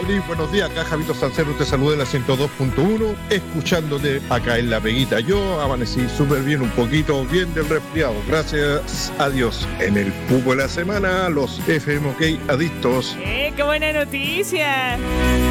feliz, buenos días. Acá Javito Salcero te saluda en la 102.1, escuchándote acá en La Peguita. Yo amanecí súper bien, un poquito bien del resfriado. Gracias a Dios. En el Pupo de la semana, los FMK adictos. ¡Qué buena noticia!